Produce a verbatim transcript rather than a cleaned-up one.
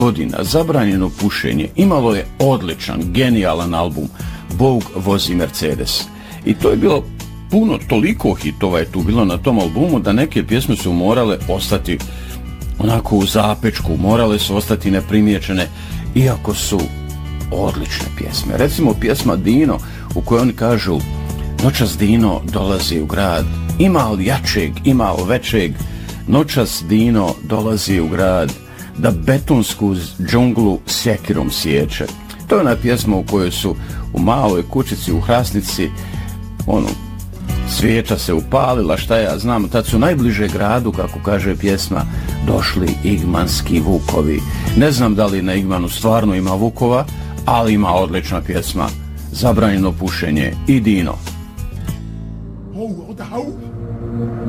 godina zabranjeno pušenje imalo je odličan, genijalan album Bog vozi Mercedes. I to je bilo puno, toliko hitova je tu bilo na tom albumu da neke pjesme su morale ostati onako u zapečku, morale su ostati neprimiječene, iako su odlične pjesme. Recimo pjesma Dino, u kojoj oni kažu: noćas Dino dolazi u grad, ima li jačeg, ima li većeg, noćas Dino dolazi u grad, da betonsku džunglu sjekirom sječe. To je ona pjesma u kojoj su u maloj kućici u Hrasnici, ono, svijeća se upalila, šta ja znam, tad su najbliže gradu, kako kaže pjesma, došli igmanski vukovi. Ne znam da li na Igmanu stvarno ima vukova, ali ima odlična pjesma Zabranjeno pušenje i Dino. Ho,